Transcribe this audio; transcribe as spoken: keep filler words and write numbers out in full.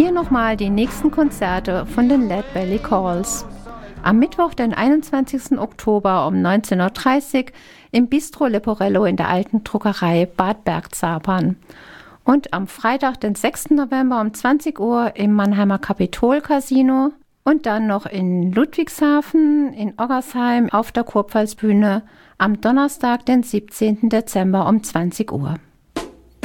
Hier nochmal die nächsten Konzerte von den Lead Belly Calls. Am Mittwoch, den einundzwanzigsten Oktober um neunzehn Uhr dreißig im Bistro Leporello in der Alten Druckerei Bad Bergzabern. Und am Freitag, den sechsten November um zwanzig Uhr im Mannheimer Capitol Casino. Und dann noch in Ludwigshafen, in Oggersheim auf der Kurpfalzbühne am Donnerstag, den siebzehnten Dezember um zwanzig Uhr.